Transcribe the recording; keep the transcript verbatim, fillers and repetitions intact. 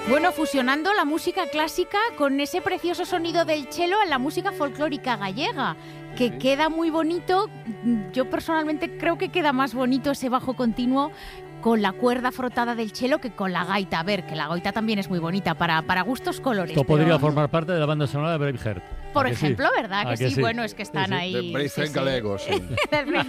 Bueno, fusionando la música clásica con ese precioso sonido del cello en la música folclórica gallega, que sí. Queda muy bonito. Yo personalmente creo que queda más bonito ese bajo continuo con la cuerda frotada del cello que con la gaita. A ver, que la gaita también es muy bonita, para, para gustos colores. Esto pero... podría formar parte de la banda sonora de Braveheart. Por ejemplo, sí? ¿Verdad? Que, que sí? sí, bueno, es que están sí, sí. ahí... De Braveheart galego, sí.